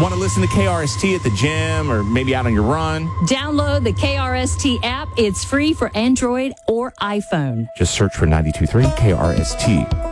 Want to listen to KRST at the gym or maybe out on your run? Download the KRST app. It's free for Android or iPhone. Just search for 92.3 KRST.